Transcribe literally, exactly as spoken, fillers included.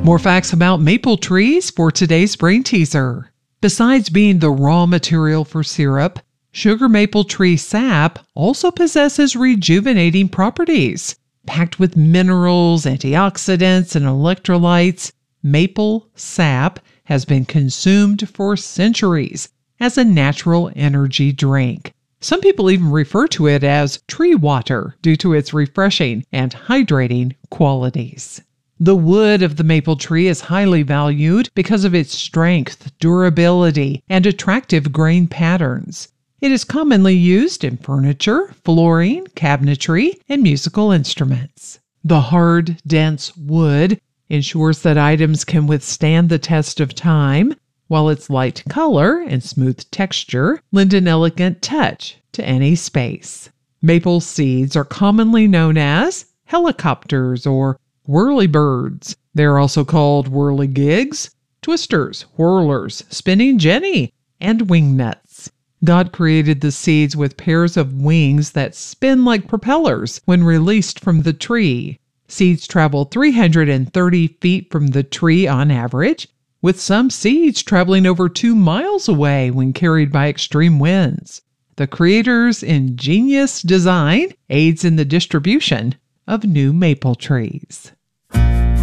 More facts about maple trees for today's brain teaser. Besides being the raw material for syrup, sugar maple tree sap also possesses rejuvenating properties. Packed with minerals, antioxidants, and electrolytes, maple sap has been consumed for centuries as a natural energy drink. Some people even refer to it as tree water due to its refreshing and hydrating qualities. The wood of the maple tree is highly valued because of its strength, durability, and attractive grain patterns. It is commonly used in furniture, flooring, cabinetry, and musical instruments. The hard, dense wood ensures that items can withstand the test of time, while its light color and smooth texture lend an elegant touch to any space. Maple seeds are commonly known as helicopters or whirlybirds. They are also called whirligigs, twisters, whirlers, spinning jenny, and wingnuts. God created the seeds with pairs of wings that spin like propellers when released from the tree. Seeds travel three hundred thirty feet from the tree on average, with some seeds traveling over two miles away when carried by extreme winds. The creator's ingenious design aids in the distribution of new maple trees.